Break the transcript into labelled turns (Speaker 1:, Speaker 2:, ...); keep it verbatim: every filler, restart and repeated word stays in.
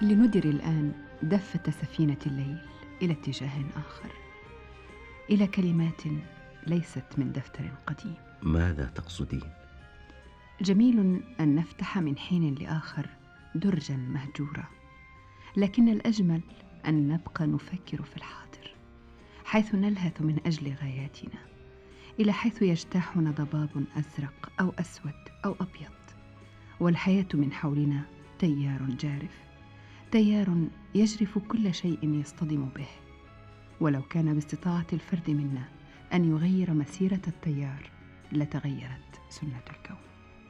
Speaker 1: لندر الآن دفة سفينة الليل إلى اتجاه آخر، إلى كلمات ليست من دفتر قديم.
Speaker 2: ماذا تقصدين؟
Speaker 1: جميل أن نفتح من حين لآخر درجا مهجورا، لكن الأجمل أن نبقى نفكر في الحاضر، حيث نلهث من أجل غاياتنا، إلى حيث يجتاحنا ضباب أزرق أو أسود أو أبيض، والحياة من حولنا تيار جارف، تيار يجرف كل شيء يصطدم به. ولو كان باستطاعة الفرد منا أن يغير مسيرة التيار لتغيرت سنة الكون.